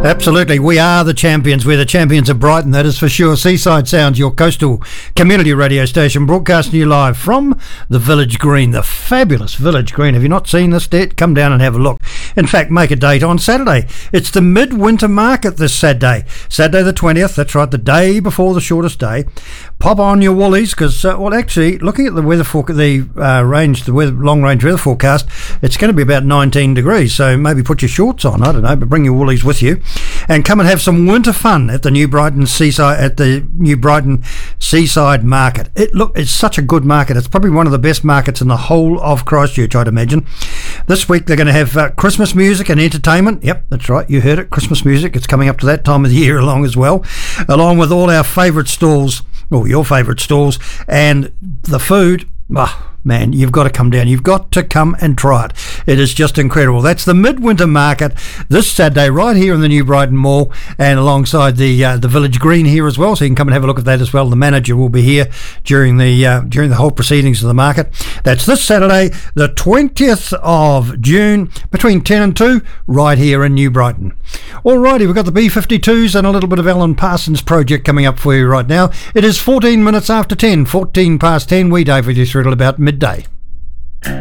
Absolutely, we are the champions. We're the champions of Brighton, that is for sure. Seaside Sounds, your coastal community radio station, broadcasting you live from the Village Green, the fabulous Village Green. Have you not seen this yet? Come down and have a look. In fact, make a date on Saturday. It's the midwinter market this Saturday the 20th. That's right, the day before the shortest day. Pop on your woolies because, actually, looking at the weather long range weather forecast, it's going to be about 19 degrees. So maybe put your shorts on. I don't know, but bring your woolies with you. And come and have some winter fun at the New Brighton Seaside Market. It's such a good market. It's probably one of the best markets in the whole of Christchurch, I'd imagine. This week they're going to have Christmas music and entertainment. Yep, that's right. You heard it. Christmas music. It's coming up to that time of the year along with all our favourite stalls, or your favourite stalls, and the food. Man, you've got to come down. You've got to come and try it. It is just incredible. That's the Midwinter Market this Saturday right here in the New Brighton Mall and alongside the Village Green here as well. So you can come and have a look at that as well. The manager will be here during the whole proceedings of the market. That's this Saturday, the 20th of June, between 10 and 2, right here in New Brighton. Alrighty, we've got the B-52s and a little bit of Alan Parsons Project coming up for you right now. It is 14 minutes after 10, 14 past 10. We dive with you through till about midday.